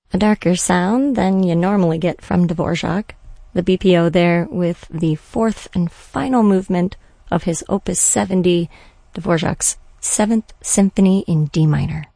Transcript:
A darker sound than you normally get from Dvorak. The BPO there with the fourth and final movement of his Opus 70, Dvorak's 7th Symphony in D minor.